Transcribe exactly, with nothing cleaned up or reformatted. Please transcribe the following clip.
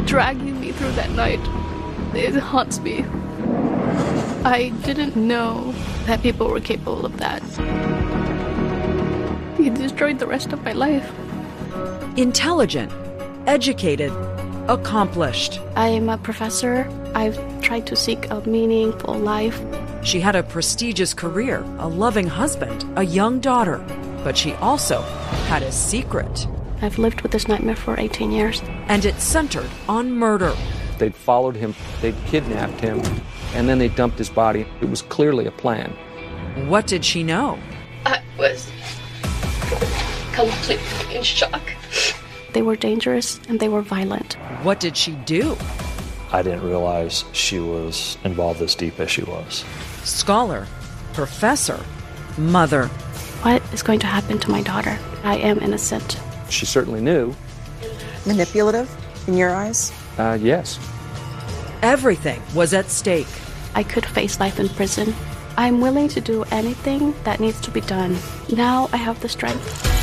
dragging me through that night. It haunts me. I didn't know that people were capable of that. He destroyed the rest of my life. Intelligent, educated, accomplished. I am a professor. I've tried to seek a meaningful life. She had a prestigious career, a loving husband, a young daughter. But she also had a secret. I've lived with this nightmare for eighteen years. And it centered on murder. They'd followed him, they'd kidnapped him, and then they dumped his body. It was clearly a plan. What did she know? I was completely in shock. They were dangerous and they were violent. What did she do? I didn't realize she was involved as deep as she was. Scholar, professor, mother. What is going to happen to my daughter? I am innocent. She certainly knew. Manipulative, in your eyes? Uh, yes. Everything was at stake. I could face life in prison. I'm willing to do anything that needs to be done. Now I have the strength.